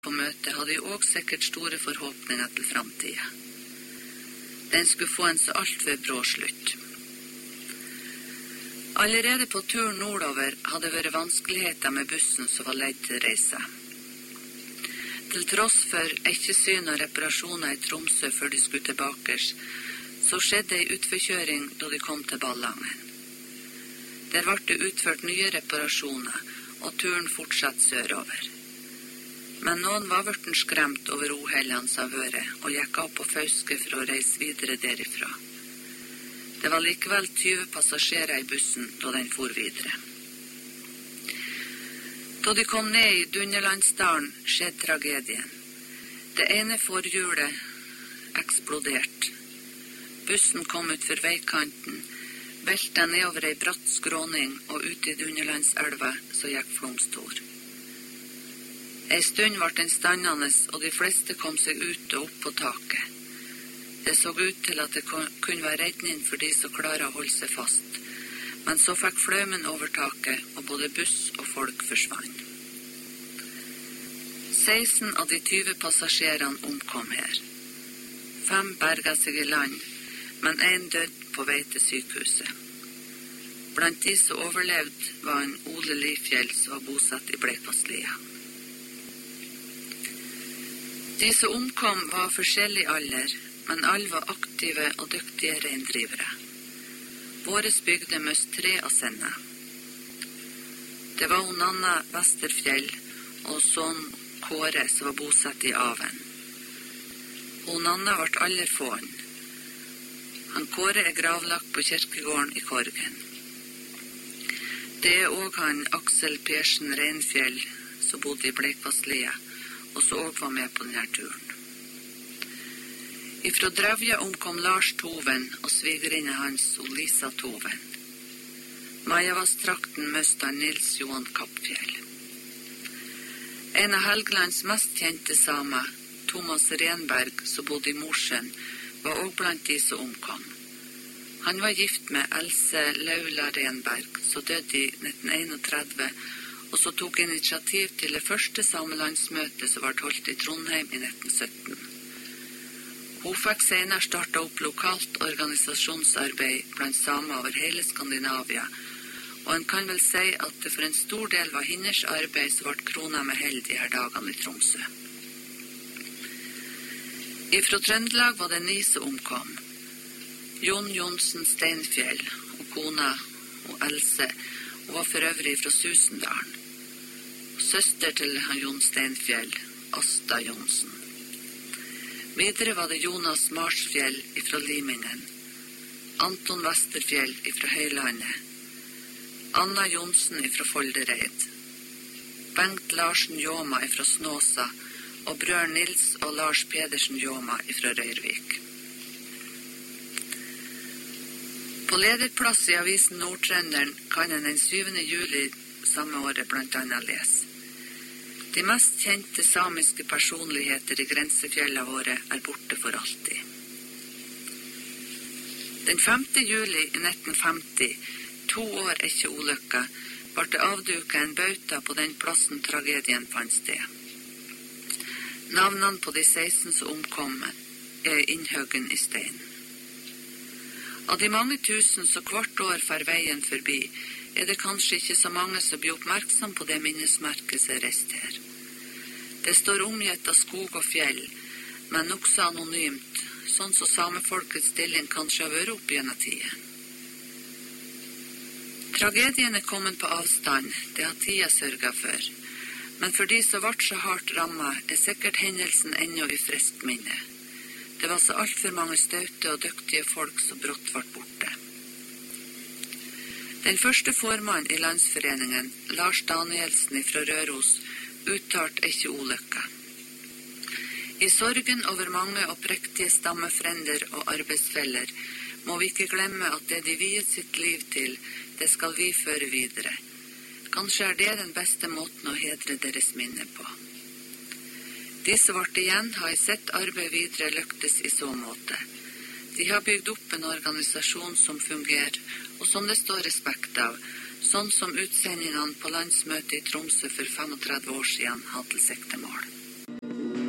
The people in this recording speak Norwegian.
på møtet hadde jo også sikkert store forhåpninger til framtiden. Den skulle få en så altfor brå slutt. Allerede på turen nordover hadde det vært vanskeligheter med bussen som var leid til reise. Til tross for ekkesyn og reparasjoner i Tromsø før de skulle tilbake, så skjedde en utforkjøring da de kom til Ballangen. Der ble det utført nye reparasjoner, og turen fortsatte sørover. Men noen var blitt skremt over uhellene som har vært, og gikk av på Fauske for å reise videre derifra. Det var likevel 20 passasjerer i bussen da den for videre. Da de kom ned i Dunderlandsdalen, skjedde tragedien. Det ene forhjulet eksploderte. Bussen kom ut for veikanten, veltet nedover ei bratt skråning og ut i Dunderlandselva, så gikk Flomstor. En stund ble den standende, og de fleste kom seg ut og opp på taket. Det så ut til at det kunne være redning for de som klarer å holde seg fast, men så fikk flaumen over taket, og både buss og folk forsvant. 16 av de 20 passasjerene omkom her. 5 berget seg i land, men 1 døde på vei til sykehuset. Blant de som overlevde var en Ole Lifjell som var bosatt i Bleikvasslia. De som omkom var av forskjellig alder, men alle var aktive og dyktige reindrivere. Våres bygde møst 3 av sine. Det var hun Anna Vesterfjell og sånn Kåre som var bosatt i Aven. Hun Anna ble aller fåen. Han Kåre er gravlagt på kirkegården i Korgen. Det er også han Aksel Persen Reinfjell som bodde i Bleikvasslia, og som også var med på denne turen. Ifra Dravja omkom Lars Toven og svigerinne hans Lisa Toven. Majavass-trakten møste Nils Johan Kappfjell. En av Helgelands mest kjente samer, Thomas Renberg, som bodde i Mosjøen, var også blant de som omkom. Han var gift med Else Laula Renberg, som døde i 1931, og som tok initiativ til det første samelandsmøtet som ble holdt i Trondheim i 1917. Hun fikk senere startet opp lokalt organisasjonsarbeid blant samer over hele Skandinavia, og en kan vel si at det for en stor del var hennes arbeid som ble kronet med hell de her dagene i Tromsø. Ifra Trøndelag var det 9 som omkom. Jon Jonsen Steinfjell og kona og Else, og var for øvrig fra Susendalen. Søster til Jon Steinfjell, Asta Jonsen. Videre var det Jonas Marsfjell fra Limingen, Anton Vesterfjell fra Høylandet, Anna Jonsen fra Foldereid, Bengt Larsen Jåma fra Snåsa, og brør Nils og Lars Pedersen Jåma fra Røyrvik. På lederplass i avisen Nordtrønderen kan en den 7. juli samme året blant annet lese: De mest kjente samiske personligheter i grensefjellene våre er borte for alltid. Den 5. juli i 1950, 2 år etter ulykka, ble det avduket en bauta på den plassen tragedien fant sted. Navnene på de 16 som omkom er innhuggen i stein. Av de mange tusen som hvert år fer veien forbi, er det kanskje ikke så mange som blir oppmerksom på det minnesmerket som er reist her. Det står omgitt av skog og fjell, men nokså anonymt, sånn som samefolkets stilling kanskje har vært opp gjennom tiden. Tragedien er kommet på avstand, det har tida sørget for, men for de som ble så hardt rammet, er sikkert hendelsen ennå i friskt minne. Det var så alt for mange staute og dyktige folk som brått ble borte. Den første formann i landsforeningen, Lars Danielsen fra Røros, uttalte ikke ulykka. I sorgen over mange og prektige stammefrender og arbeidsfeller må vi ikke glemme at det de viet sitt liv til, det skal vi føre videre. Kanskje er det den beste måten å hedre deres minne på. De som ble igjen har i sitt arbeid videre lyktes i så måte. De har bygd opp en organisasjon som fungerer, og som det står respekt av, sånn som utsendingene på landsmøtet i Tromsø for 35 år siden hadde til siktemål.